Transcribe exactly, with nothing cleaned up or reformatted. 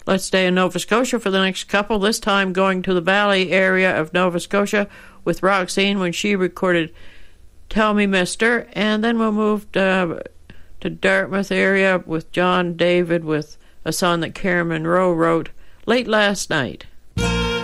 Let's stay in Nova Scotia for the next couple, this time going to the Valley area of Nova Scotia with Roxanne when she recorded Tell Me Mister, and then we'll move to, to Dartmouth area with John David with a song that Karen Monroe wrote late last night.